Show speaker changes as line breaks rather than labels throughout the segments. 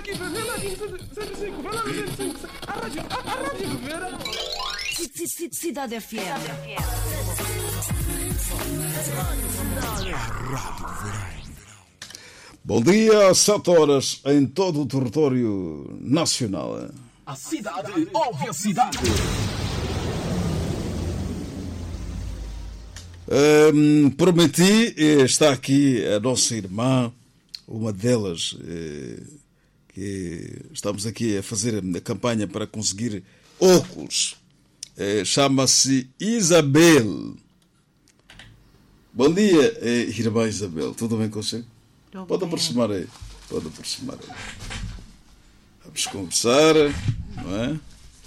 Cidade FM.
Bom dia, 7 horas em todo o território nacional.
A cidade ouve a cidade.
Prometi, está aqui a nossa irmã, uma delas, que estamos aqui a fazer a campanha para conseguir óculos. Chama-se Isabel. Bom dia, irmã Isabel. Tudo bem com você? Pode aproximar aí. Vamos conversar, não é?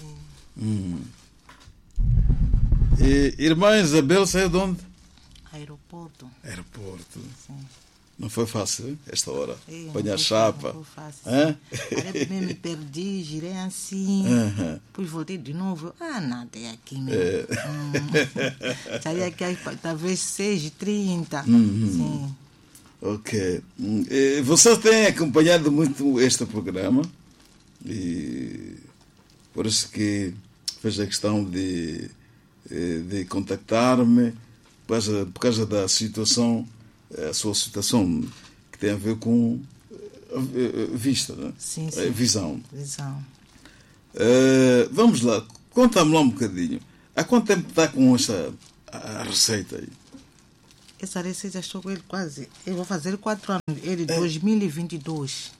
Irmã Isabel saiu de onde?
Aeroporto.
Sim. Não foi fácil esta hora? Apanhar chapa.
Não foi fácil. Aí me perdi, girei assim. Depois voltei de novo. Nada, é aqui mesmo. Saí aqui talvez 6h30. Sim.
Ok. Você tem acompanhado muito este programa e por isso que fez a questão de contactar-me por causa da situação, a sua situação que tem a ver com vista, né?
Sim.
Visão.
Visão.
Vamos lá, conta-me lá um bocadinho. Há quanto tempo está com a receita aí?
Essa receita estou com ele quase. Eu vou fazer 4 anos. Ele 2022.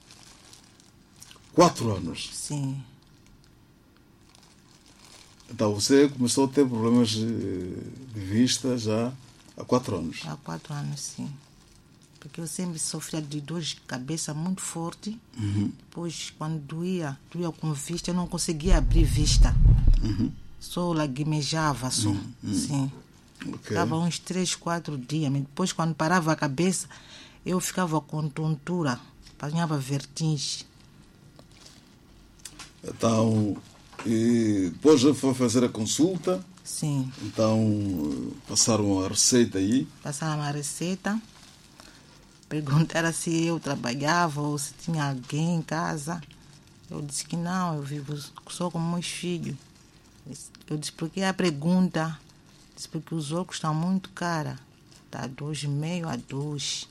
4 anos?
Sim.
Então você começou a ter problemas de vista já há 4 anos?
Há 4 anos, sim. Porque eu sempre sofria de dor de cabeça muito forte. Depois, quando doía com vista, eu não conseguia abrir vista. Só lagrimejava, só. Sim.
Okay.
Ficava uns 3, 4 dias. Mas depois, quando parava a cabeça, eu ficava com tontura. Apanhava vertigem.
Então, e depois eu fui fazer a consulta.
Sim.
Então, passaram a receita aí.
Passaram a receita. Perguntaram se eu trabalhava ou se tinha alguém em casa. Eu disse que não, eu vivo só com meus filhos. Eu disse, por que a pergunta? Disse, porque os óculos estão muito caros. Está 2,5 a 2.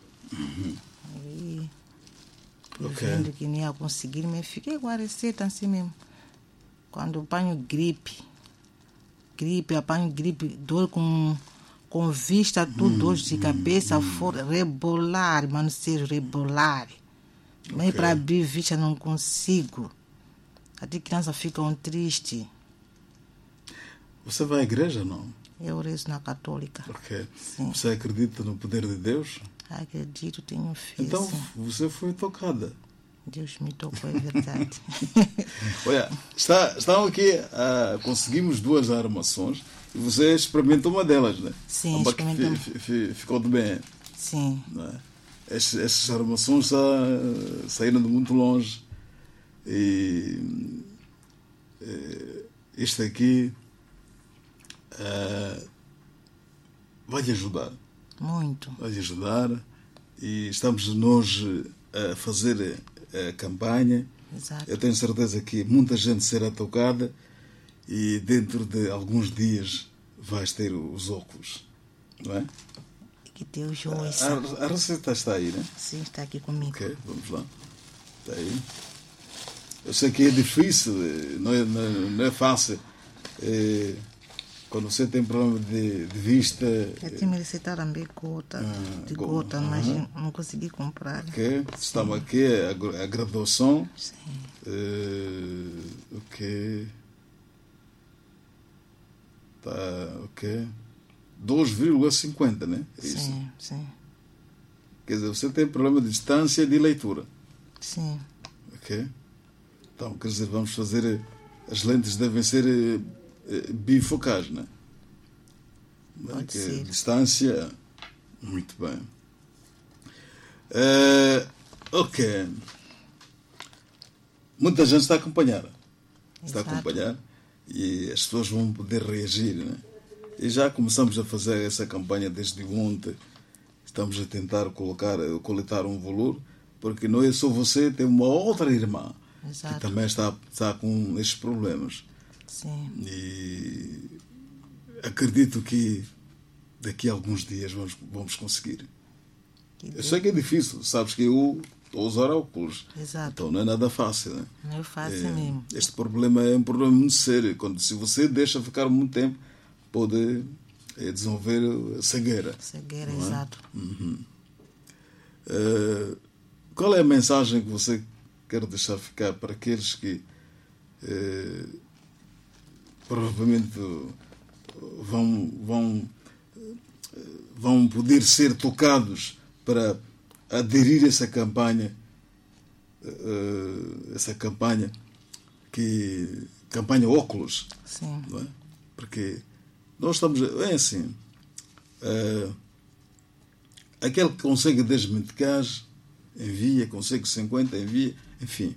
Aí, vendo que nem ia conseguir, me fiquei com a receita assim mesmo. Quando eu apanho gripe, apanho gripe, dor com vista, tudo, dor de cabeça, rebolar, mano, rebolar. Mas para abrir vista não consigo. Até crianças ficam tristes.
Você vai à igreja, não?
Eu rezo na católica.
Ok.
Sim.
Você acredita no poder de Deus?
Acredito, tenho fé.
Então,
sim.
você foi tocada.
Deus me tocou, é verdade.
Olha, estão aqui, conseguimos 2 armações e você experimentou uma delas, né?
Sim, experimentamos.
Ficou de bem.
Sim.
Né? Essas armações saíram de muito longe e isto aqui vai lhe ajudar.
Muito.
Vai lhe ajudar e estamos nós a fazer a campanha.
Exato.
Eu tenho certeza que muita gente será tocada e dentro de alguns dias vais ter os óculos, não é?
Que Deus ouça.
A receita está aí, né?
Sim, está aqui comigo.
Ok, vamos lá. Está aí. Eu sei que é difícil, não é fácil. Quando você tem problema de vista...
Eu tinha me receitaram bem gota, mas não consegui comprar.
Ok, estamos aqui, a graduação.
Sim.
Ok. Tá, ok. 2,50, né? É isso?
Sim.
Quer dizer, você tem problema de distância e de leitura.
Sim.
Ok? Então, quer dizer, vamos fazer... As lentes devem ser bifocais, né?
Pode ser.
Distância... Muito bem. Ok. Muita gente está a acompanhar. Está
Exato.
a acompanhar e as pessoas vão poder reagir, né? E já começamos a fazer essa campanha desde ontem. Estamos a tentar coletar um valor porque não é só você, tem uma outra irmã
Exato.
que também está com estes problemas.
Sim.
E acredito que daqui a alguns dias vamos conseguir. Eu sei que é difícil, sabes que eu estou a usar óculos.
Exato.
Então não é nada fácil, né?
Não é fácil mesmo.
Este problema é um problema muito sério. Se você deixa ficar muito tempo, pode desenvolver cegueira.
Cegueira,
não é?
exato.
Qual é a mensagem que você quer deixar ficar para aqueles que provavelmente vão poder ser tocados para aderir a essa campanha, campanha óculos?
Sim.
Não é? Porque nós estamos, é assim, aquele que consegue 10 meticais envia, consegue 50 envia, enfim.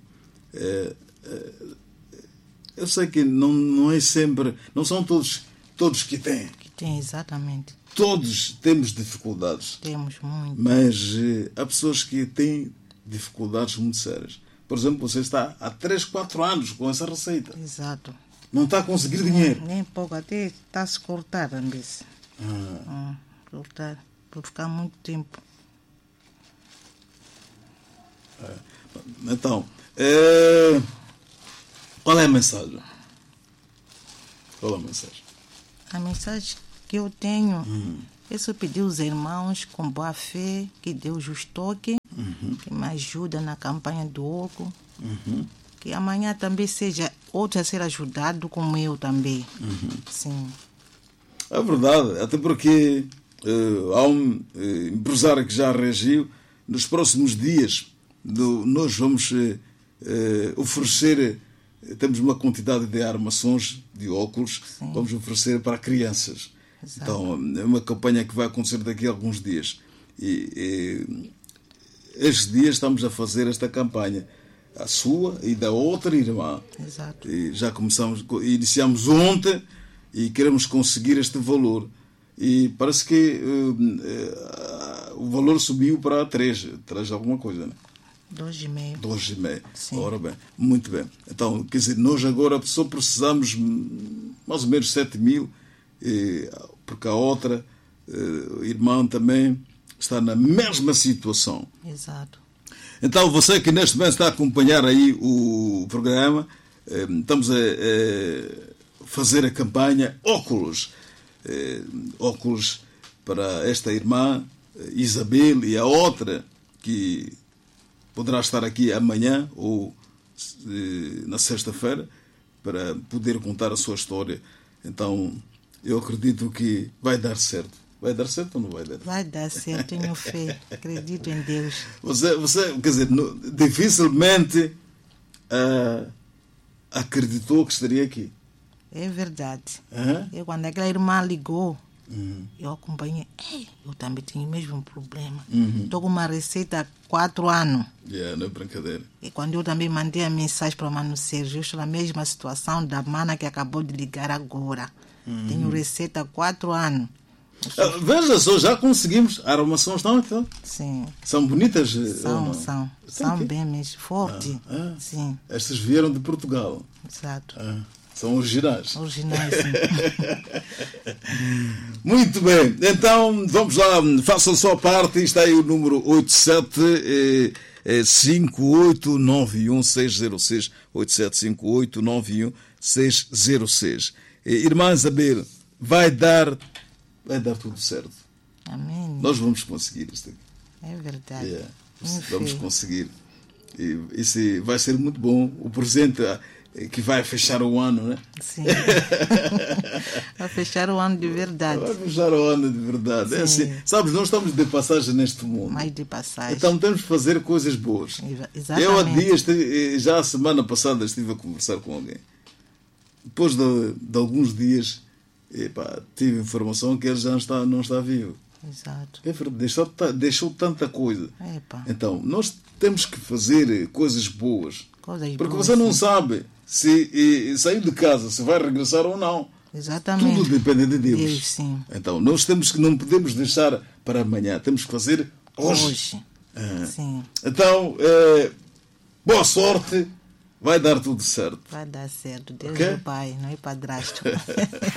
Eu sei que não é sempre, não são todos que têm.
Que tem, exatamente.
Todos temos dificuldades.
Temos muito.
Mas há pessoas que têm dificuldades muito sérias. Por exemplo, você está há 3, 4 anos com essa receita.
Exato.
Não está a conseguir dinheiro.
Nem pouco, até está a se cortar, às vezes. Cortar, por ficar muito tempo.
Então, qual é a mensagem? Qual é a mensagem?
A mensagem que eu tenho é só pedir aos irmãos com boa fé que Deus os toque, que me ajuda na campanha do óculos, que amanhã também seja outro a ser ajudado como eu também. Sim.
É verdade, até porque há um empresário que já reagiu. Nos próximos dias nós vamos oferecer, temos uma quantidade de armações de óculos. Sim. Vamos oferecer para crianças. Exato. Então é uma campanha que vai acontecer daqui a alguns dias, e estes dias estamos a fazer esta campanha, a sua e da outra irmã.
Exato.
E já iniciamos ontem e queremos conseguir este valor, e parece que o valor subiu para 3 alguma coisa, né?
2,5.
2,5. Ora bem, muito bem. Então, quer dizer, nós agora só precisamos mais ou menos 7 mil, porque a outra irmã também está na mesma situação.
Exato.
Então, você que neste momento está a acompanhar aí o programa, estamos a fazer a campanha óculos. Óculos para esta irmã Isabel, e a outra que poderá estar aqui amanhã ou na sexta-feira para poder contar a sua história. Então, eu acredito que vai dar certo. Vai dar certo ou não vai dar?
Vai dar certo, tenho fé. Acredito em Deus.
Você quer dizer, dificilmente acreditou que estaria aqui.
É verdade. Eu, quando aquela irmã ligou, eu acompanhei. Eu também tinha o mesmo problema. Estou com uma receita há 4 anos.
Não é brincadeira.
E quando eu também mandei a mensagem para o Mano Sérgio, eu estou na mesma situação da mana que acabou de ligar agora. Tenho receita há 4 anos.
Veja só, já conseguimos. A armação estão.
Sim.
São bonitas?
São bem mesmo. Forte. Sim.
Estas vieram de Portugal.
Exato.
São originais.
Originais, sim.
Muito bem. Então, vamos lá. Faça a sua parte. Está aí o número 875891-606. 875891-606. Irmã Isabel, vai dar tudo certo.
Amém.
Nós vamos conseguir isto aqui.
É verdade.
Vamos conseguir. E isso vai ser muito bom. O presente que vai fechar o ano, né?
Sim. Vai fechar o ano de verdade.
Vai fechar o ano de verdade. É assim, sabes, nós estamos de passagem neste mundo.
Mais de passagem.
Então temos que fazer coisas boas.
Exatamente.
Eu há dias, já a semana passada, estive a conversar com alguém. Depois de alguns dias, tive informação que ele já não está vivo.
Exato.
Deixou tanta coisa.
Epa.
Então, nós temos que fazer coisas boas. Porque
boas,
você não sabe se sair de casa, se vai regressar ou não.
Exatamente.
Tudo depende de Deus.
Sim.
Então, nós não podemos deixar para amanhã. Temos que fazer hoje.
Sim,
Então, boa sorte. Vai dar tudo certo.
vai dar certo. Deus
Ok?
é o Pai, não é padrasto.